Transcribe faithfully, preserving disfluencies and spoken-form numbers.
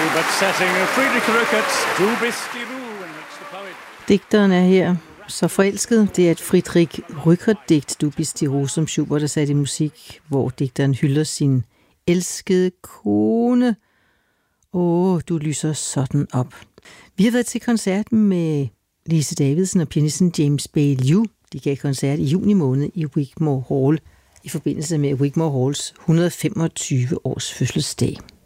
Schubert setting of Friedrich Rückert, Du bist die Ruhe, in which the poet... Digteren er her så forelsket. Det er et Friedrich Rückert-digt, Du bist die Ruhe, som Schubert har sat i musik, hvor digteren hylder sin elskede kone. Åh, du lyser sådan op. Vi har været til koncert med Lise Davidsen og pianisten James Bay Liu. De gav koncert i juni måned i Wigmore Hall i forbindelse med Wigmore Halls et hundrede og femogtyve års fødselsdag.